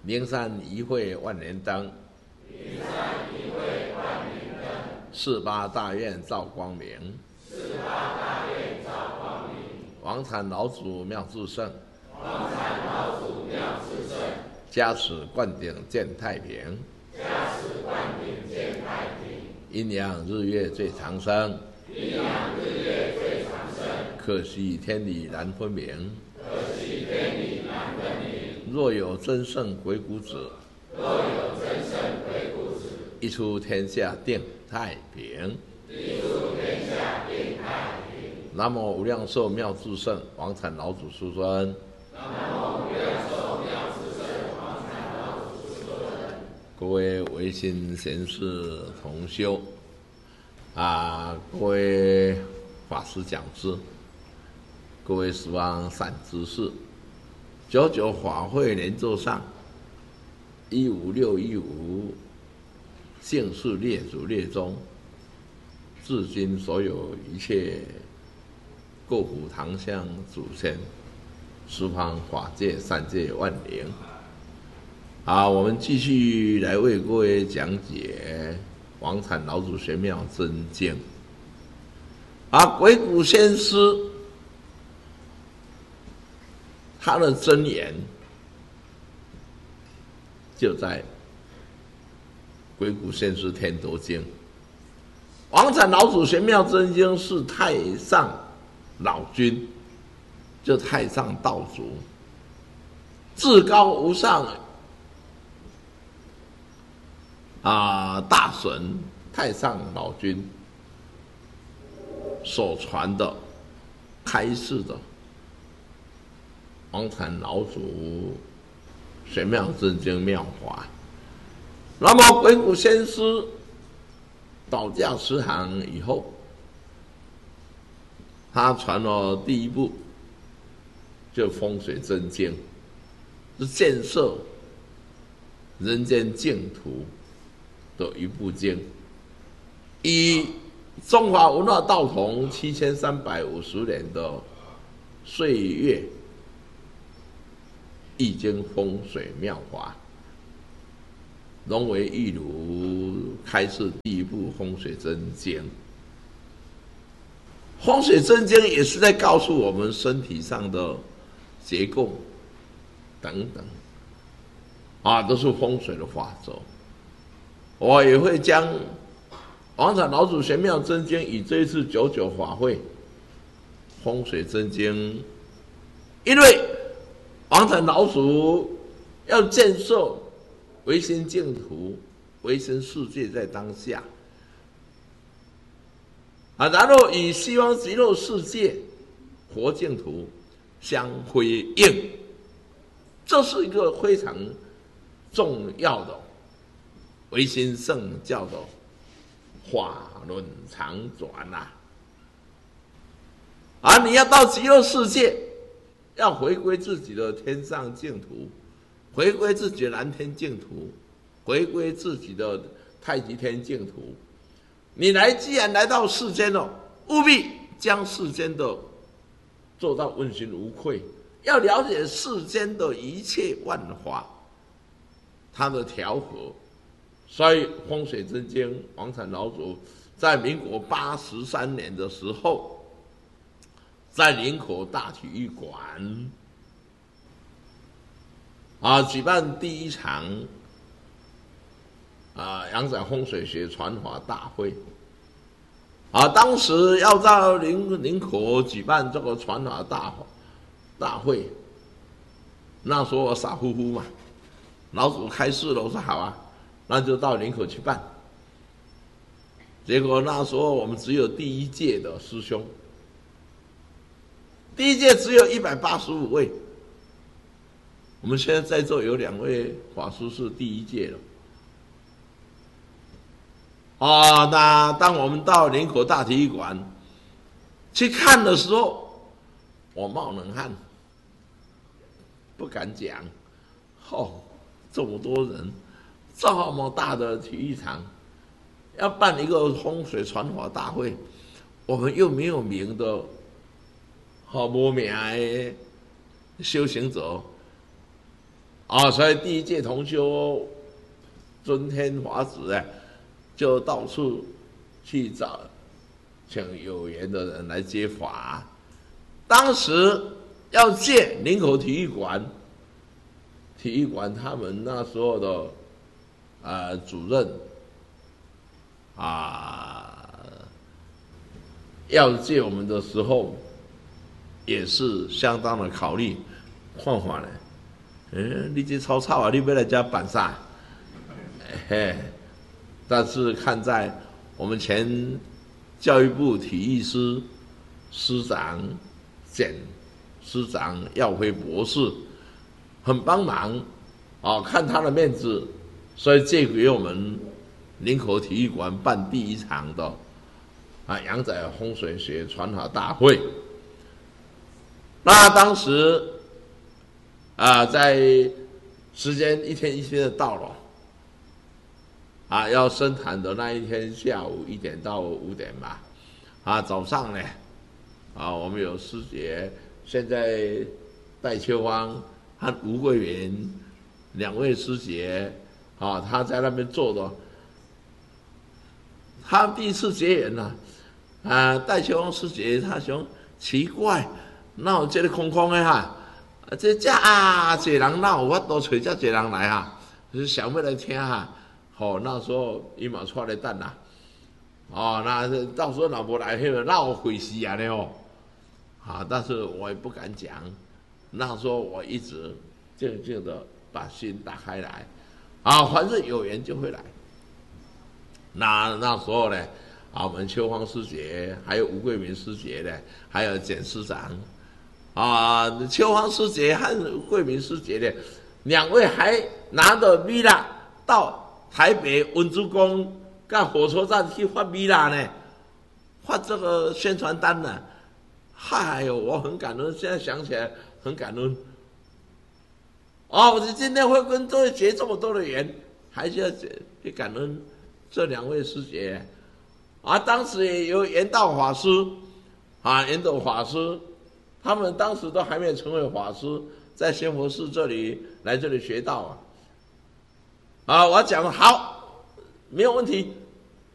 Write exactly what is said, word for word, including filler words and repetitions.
灵山一会万年灯， 灵山一会万年灯。 四八大愿照光明， 四八大愿照光明。 王禅老祖妙智胜， 王禅老祖妙智胜。 加持灌顶见太平， 加持灌顶见太平。 阴阳日月最长生， 阴阳日月最长生。 可惜天理难分明， 可惜天理难分明。 若有真圣鬼谷子， 若有真圣鬼谷子， 一出天下定太平， 一出天下定太平。 南无无量寿妙智胜王禅老祖师尊。 南无无量寿妙智胜王禅老祖师尊。 各位维新贤士同修啊，各位法师讲师，各位十方善知识，九九法会莲座上一五六一五姓氏列祖列宗，至今所有一切过府堂香祖先，十方法界三界万灵。好，我们继续来为各位讲解王禅老祖玄妙真经。啊，鬼谷先师他的真言就在《鬼谷先师天斗经》。王禅老祖玄妙真经是太上老君，就太上道祖，至高无上啊大神太上老君所传的开示的王禅老祖玄妙真经妙法。那么鬼谷先师倒驾十行以后，他传了第一部就风水真经，是建设人间净土的一部经，以中华文化道统七千三百五十年的岁月易经风水妙法，融为一炉，开示第一部风水真经。风水真经也是在告诉我们身体上的结构等等，啊，都是风水的法则。我也会将王禅老祖玄妙真经以这一次九九法会风水真经，因为王禅老祖要建设唯心净土、唯心世界在当下啊，然后与西方极乐世界佛净土相辉映，这是一个非常重要的唯心圣教的法轮常转呐！啊，你要到极乐世界，要回归自己的天上净土，回归自己的蓝天净土，回归自己的太极天净土。你来，既然来到世间了，务必将世间的做到问心无愧，要了解世间的一切万法，它的调和。所以风水真经，王禅老祖在民国八十三年的时候，在林口大体育馆啊举办第一场啊阳宅风水学传法大会啊，当时要在林林口举办这个传法大大会，那时候我傻乎乎嘛，老祖开示了，我说好啊，那就到林口去办。结果那时候我们只有第一届的师兄，第一届只有一百八十五位。我们现在在座有两位法师是第一届了。啊，那当我们到林口大体育馆去看的时候，我冒冷汗，不敢讲。哦，这么多人，这么大的体育场，要办一个风水传法大会，我们又没有名的，好无名的修行者， 啊，所以第一届同修尊天法子哎，就到处去找请有缘的人来接法。当时要借林口体育馆，体育馆他们那时候的呃主任啊，要借我们的时候，也是相当的考虑，看法呢。嗯，你这草草啊，你要来家办啥？嘿，但是看在我们前教育部体育司司长简司长耀辉博士很帮忙啊、哦，看他的面子，所以借给我们林口体育馆办第一场的啊阳仔风水学传法大会。那当时啊，在时间一天一天的到了，啊，要生产的那一天下午一点到五点吧，啊，早上呢，啊，我们有师姐，现在戴秋芳和吴桂云两位师姐，啊，她在那边做的，她第一次结缘呐，啊，戴秋芳师姐她想奇怪，哪有这个空空的哈？啊，这这啊，这人哪有法度找这这人来哈？就是想要来听哈。哦，那时候伊嘛出来等啦，哦，那到时候若无来，迄个哪有回事啊？呢哦，啊，但是我也不敢讲。那时候我一直静静的把心打开来，啊，凡是有缘就会来。那那时候呢，啊，我们秋芳师姐，还有吴桂明师姐呢，还有简师长。啊，秋芳师姐和桂明师姐呢，两位还拿着米啦到台北文殊宫跟火车站去发米啦呢，发这个宣传单呢。嗨呦，我很感恩，现在想起来很感恩。哦，我今天会跟各位结这么多的缘，还是要去感恩这两位师姐。啊，当时也有圆道法师，啊，圆道法师。他们当时都还没有成为法师，在仙佛寺这里来这里学道啊！啊，我讲好，没有问题，